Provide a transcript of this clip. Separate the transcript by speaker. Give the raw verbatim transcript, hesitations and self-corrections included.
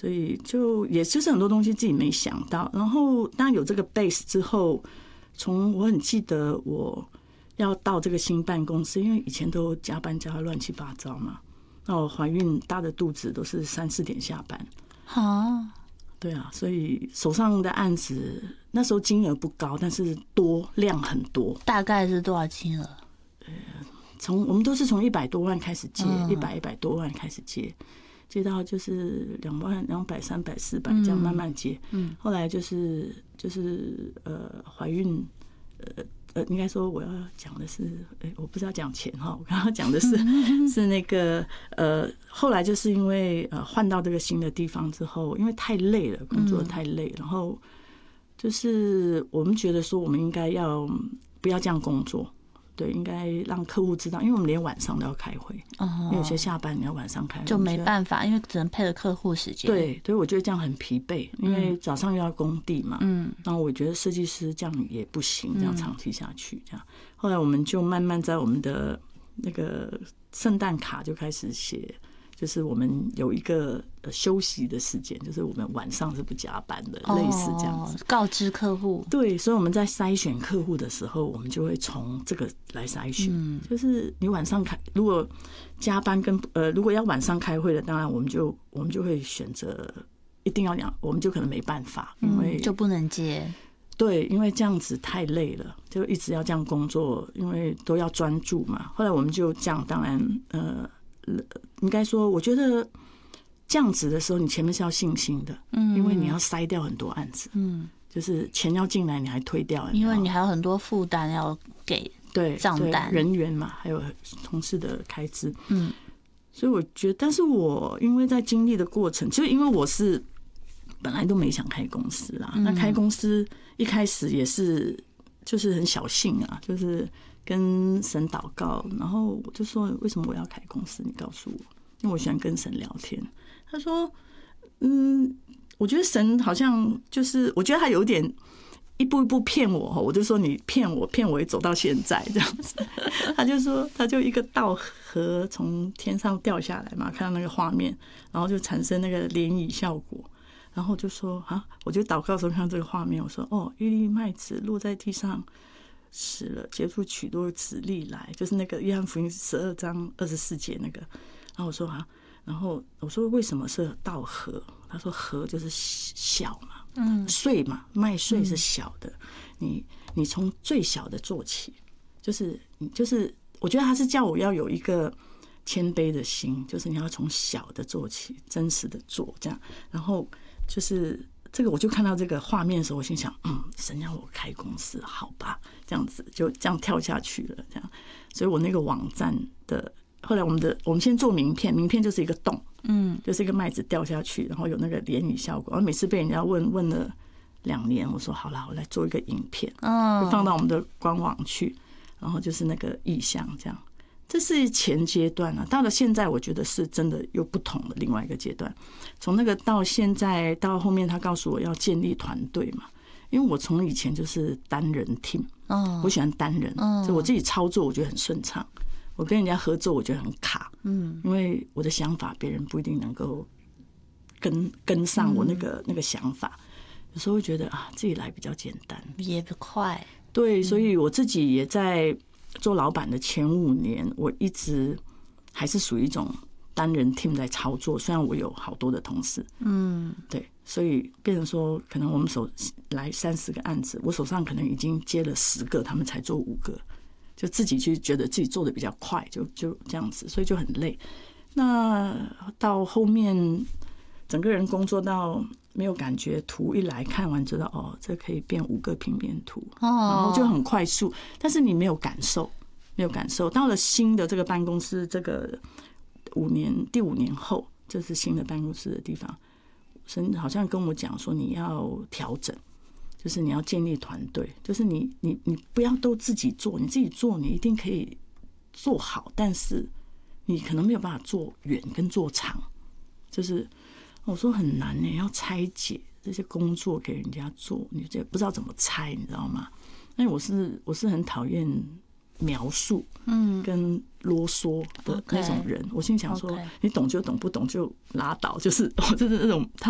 Speaker 1: 所以就也就是很多东西自己没想到。然后当然有这个 base 之后，从我很记得我要到这个新办公室，因为以前都加班加得乱七八糟嘛。那我怀孕大着肚子都是三四点下班。
Speaker 2: 好，
Speaker 1: 对啊，所以手上的案子那时候金额不高，但是多量很多。
Speaker 2: 大概是多少金额？
Speaker 1: 呃，从我们都是从一百多万开始接，一百一百多万开始接，接到就是两万、两百、三百、四百这样慢慢接。嗯，后来就是就是呃怀孕，呃呃，应该说我要讲的是，哎，我不是要讲钱哈，我刚刚讲的是是那个呃，后来就是因为呃换到这个新的地方之后，因为太累了，工作太累，然后就是我们觉得说我们应该要不要这样工作。对，应该让客户知道，因为我们连晚上都要开会，因为有些下班你要晚上开会，
Speaker 2: 就没办法，因为只能配合客户时间。
Speaker 1: 对，所以我觉得这样很疲惫，因为早上又要工地嘛，嗯，然后我觉得设计师这样也不行，这样长期下去，这样，后来我们就慢慢在我们的那个圣诞卡就开始写。就是我们有一个休息的时间，就是我们晚上是不加班的，类似这样子，
Speaker 2: 告知客户。
Speaker 1: 对，所以我们在筛选客户的时候，我们就会从这个来筛选。就是你晚上开，如果加班跟呃，如果要晚上开会的，当然我们就我们就会选择一定要两，我们就可能没办法，因为
Speaker 2: 就不能接。
Speaker 1: 对，因为这样子太累了，就一直要这样工作，因为都要专注嘛。后来我们就这样，当然呃。应该说，我觉得这样子的时候，你前面是要信心的，嗯，因为你要筛掉很多案子，嗯，就是钱要进来，你还推掉，
Speaker 2: 因为你还有很多负担要给
Speaker 1: 对
Speaker 2: 账单、
Speaker 1: 人员嘛，还有同事的开支，嗯，所以我觉得，但是我因为在经历的过程，就因为我是本来都没想开公司啦，嗯、那开公司一开始也是就是很小兴啊，就是。跟神祷告，然后我就说为什么我要开公司？你告诉我，因为我喜欢跟神聊天。他说：“嗯，我觉得神好像就是，我觉得他有点一步一步骗我。”我就说：“你骗我，骗我也走到现在这样子。”他就说：“他就一个稻禾从天上掉下来嘛，看到那个画面，然后就产生那个涟漪效果。”然后就说：“啊，我就祷告的时候看到这个画面，我说：哦，一粒麦子落在地上。”死了，结出许多子粒来，就是那个约翰福音十二章二十四节那个。然后我说啊，然后我说为什么是稻禾？他说禾就是小嘛，嗯，穗嘛，麦穗是小的，你你从最小的做起，就是你就是我觉得他是叫我要有一个谦卑的心，就是你要从小的做起，真实的做这样，然后就是。这个我就看到这个画面的时候，我心想，嗯，神让我开公司，好吧，这样子就这样跳下去了，这样，所以我那个网站的后来我们的我们先做名片，名片就是一个洞，嗯，就是一个麦子掉下去，然后有那个涟漪效果，然后每次被人家问问了两年，我说好啦，我来做一个影片，就放到我们的官网去，然后就是那个意象这样。这是前阶段啊，到了现在，我觉得是真的又不同的另外一个阶段。从那个到现在到后面，他告诉我要建立团队嘛，因为我从以前就是单人 team， 我喜欢单人，所以我自己操作我觉得很顺畅。我跟人家合作我觉得很卡，嗯，因为我的想法别人不一定能够跟跟上我那个那个想法，有时候会觉得啊自己来比较简单，
Speaker 2: 也不快。
Speaker 1: 对，所以我自己也在。做老板的前五年，我一直还是属于一种单人 team 在操作。虽然我有好多的同事，嗯，对，所以变成说，可能我们手来三十个案子，我手上可能已经接了十个，他们才做五个，就自己去觉得自己做的比较快，就就这样子，所以就很累。那到后面，整个人工作到没有感觉，图一来看完知道哦，这可以变五个平面图，然后就很快速，但是你没有感受，没有感受。到了新的这个办公室，这个五年第五年后，这是新的办公室的地方，神好像跟我讲说你要调整，就是你要建立团队，就是你你你不要都自己做，你自己做你一定可以做好，但是你可能没有办法做远跟做长，就是。我说很难呢、欸，要拆解这些工作给人家做，你就不知道怎么拆，你知道吗？因为我是我是很讨厌描述，嗯，跟啰嗦的那种人。我心想说，你懂就懂，不懂就拉倒，就是我就是那种。